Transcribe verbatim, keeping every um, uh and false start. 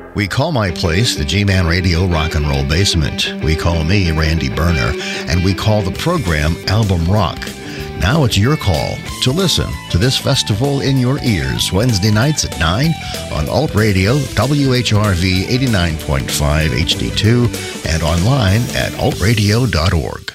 We call my place the G-Man Radio Rock and Roll Basement. We call me Randy Berner, and we call the program Album Rock. Now it's your call to listen to this festival in your ears Wednesday nights at nine on Alt Radio, W H R V eighty-nine point five H D two, and online at alt radio dot org.